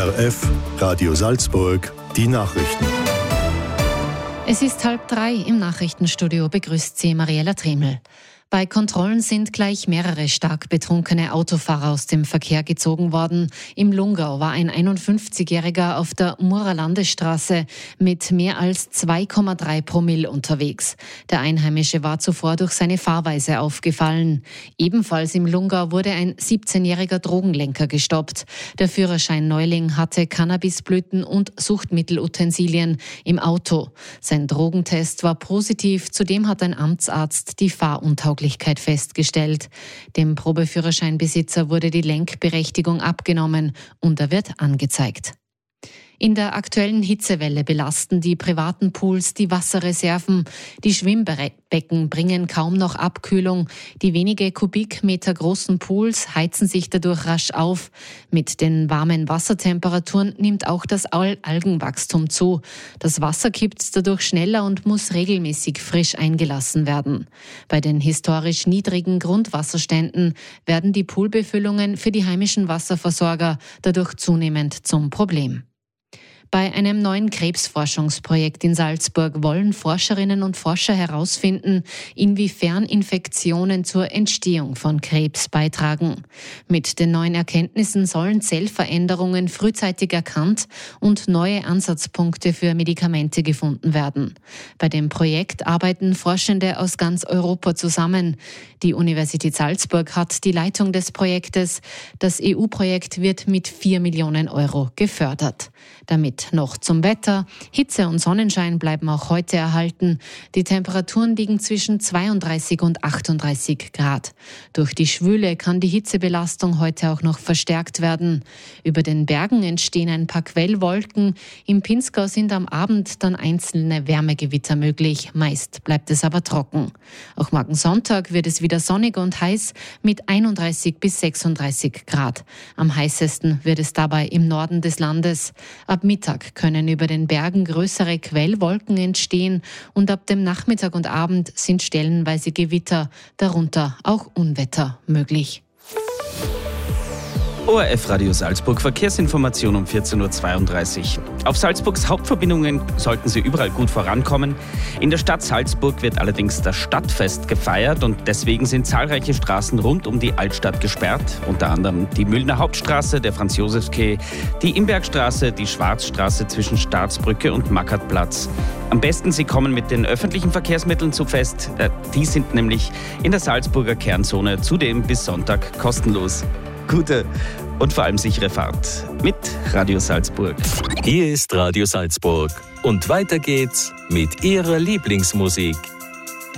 ORF Radio Salzburg, die Nachrichten. Es ist 2:30 im Nachrichtenstudio, begrüßt Sie Mariella Tremel. Bei Kontrollen sind gleich mehrere stark betrunkene Autofahrer aus dem Verkehr gezogen worden. Im Lungau war ein 51-Jähriger auf der Murer Landesstraße mit mehr als 2,3 Promille unterwegs. Der Einheimische war zuvor durch seine Fahrweise aufgefallen. Ebenfalls im Lungau wurde ein 17-jähriger Drogenlenker gestoppt. Der Führerschein-Neuling hatte Cannabisblüten und Suchtmittelutensilien im Auto. Sein Drogentest war positiv. Zudem hat ein Amtsarzt die Fahruntauglichkeit festgestellt. Dem Probeführerscheinbesitzer wurde die Lenkberechtigung abgenommen und er wird angezeigt. In der aktuellen Hitzewelle belasten die privaten Pools die Wasserreserven. Die Schwimmbecken bringen kaum noch Abkühlung. Die wenige Kubikmeter großen Pools heizen sich dadurch rasch auf. Mit den warmen Wassertemperaturen nimmt auch das Algenwachstum zu. Das Wasser kippt dadurch schneller und muss regelmäßig frisch eingelassen werden. Bei den historisch niedrigen Grundwasserständen werden die Poolbefüllungen für die heimischen Wasserversorger dadurch zunehmend zum Problem. Bei einem neuen Krebsforschungsprojekt in Salzburg wollen Forscherinnen und Forscher herausfinden, inwiefern Infektionen zur Entstehung von Krebs beitragen. Mit den neuen Erkenntnissen sollen Zellveränderungen frühzeitig erkannt und neue Ansatzpunkte für Medikamente gefunden werden. Bei dem Projekt arbeiten Forschende aus ganz Europa zusammen. Die Universität Salzburg hat die Leitung des Projektes. Das EU-Projekt wird mit 4 Millionen Euro gefördert. Damit noch zum Wetter. Hitze und Sonnenschein bleiben auch heute erhalten. Die Temperaturen liegen zwischen 32 und 38 Grad. Durch die Schwüle kann die Hitzebelastung heute auch noch verstärkt werden. Über den Bergen entstehen ein paar Quellwolken. Im Pinzgau sind am Abend dann einzelne Wärmegewitter möglich. Meist bleibt es aber trocken. Auch morgen Sonntag wird es wieder sonnig und heiß mit 31 bis 36 Grad. Am heißesten wird es dabei im Norden des Landes. Ab Mittag können über den Bergen größere Quellwolken entstehen und ab dem Nachmittag und Abend sind stellenweise Gewitter, darunter auch Unwetter möglich. ORF Radio Salzburg, Verkehrsinformation um 14.32 Uhr. Auf Salzburgs Hauptverbindungen sollten Sie überall gut vorankommen. In der Stadt Salzburg wird allerdings das Stadtfest gefeiert und deswegen sind zahlreiche Straßen rund um die Altstadt gesperrt. Unter anderem die Mühlner Hauptstraße, der Franz-Josefs-Quai, die Imbergstraße, die Schwarzstraße zwischen Staatsbrücke und Mackertplatz. Am besten Sie kommen mit den öffentlichen Verkehrsmitteln zu Fest. Die sind nämlich in der Salzburger Kernzone zudem bis Sonntag kostenlos. Gute und vor allem sichere Fahrt mit Radio Salzburg. Hier ist Radio Salzburg und weiter geht's mit Ihrer Lieblingsmusik.